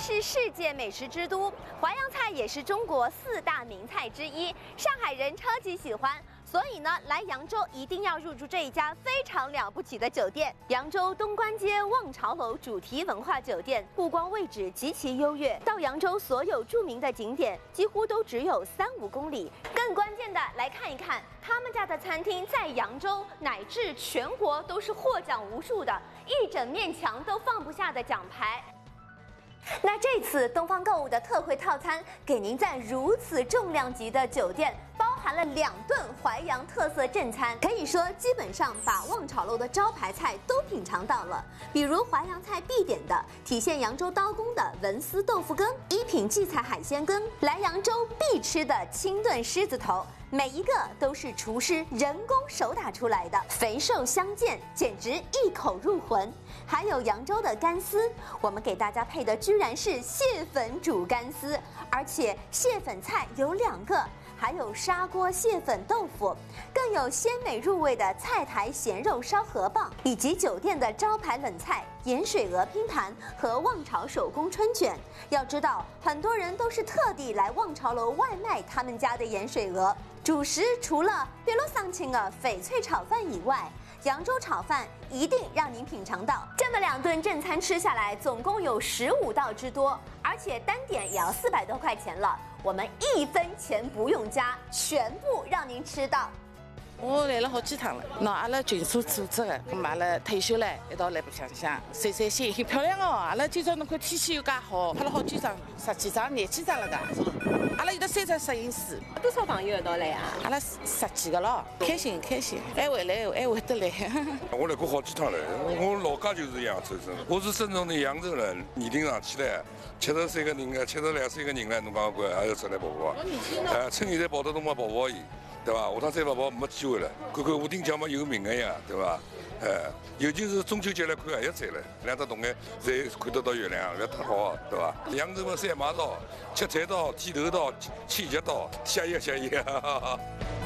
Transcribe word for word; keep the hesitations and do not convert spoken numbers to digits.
是世界美食之都，淮扬菜也是中国四大名菜之一，上海人超级喜欢。 所以呢，来扬州一定要入住这一家非常了不起的酒店——扬州东关街望潮楼主题文化酒店。不光位置极其优越，到扬州所有著名的景点几乎都只有三五公里。更关键的，来看一看他们家的餐厅在扬州乃至全国都是获奖无数的，一整面墙都放不下的奖牌。 那这次东方购物的特惠套餐，给您在如此重量级的酒店，包含了两顿淮扬特色正餐，可以说基本上把望潮楼的招牌菜都品尝到了。比如淮扬菜必点的，体现扬州刀工的文思豆腐羹，一品荠菜海鲜羹，来扬州必吃的清炖狮子头。 每一个都是厨师人工手打出来的，肥瘦相间，简直一口入魂。还有扬州的干丝，我们给大家配的居然是蟹粉煮干丝，而且蟹粉菜有两个，还有砂锅蟹粉豆腐，更有鲜美入味的菜台咸肉烧河蚌，以及酒店的招牌冷菜盐水鹅拼盘和望潮手工春卷。要知道，很多人都是特地来望潮楼外卖他们家的盐水鹅。 主食除了别罗桑青的翡翠炒饭以外，扬州炒饭一定让您品尝到。这么两顿正餐吃下来，总共有十五道之多，而且单点也要四百多块钱了。我们一分钱不用加，全部让您吃到。 我来了好几趟了，喏，阿拉群所组织的，咁阿拉退休了，一道来白相相，散散心，漂亮哦！阿拉今朝侬看天气又介好，拍了好几张，十几张、廿几张了噶。阿拉有得三只摄影师， 多少朋友一道来啊？ 阿拉十几个咯，开心开心，还回来还回得来。 我来过好几趟了，我老家就是扬州人，我是正宗的扬州人。年龄上去了，七十岁个人个，七十两岁个人了，侬讲看还要出来跑跑？呃，趁现在跑得动嘛跑跑伊。 对吧？下趟再跑跑没机会了，看看武丁江嘛有名的呀，对吧？哎，尤其是中秋节来看还要赞了，两只洞眼侪看得到月亮，要太好，对吧？扬州嘛三马道、七彩刀、剃头刀、千脚刀，下一下一。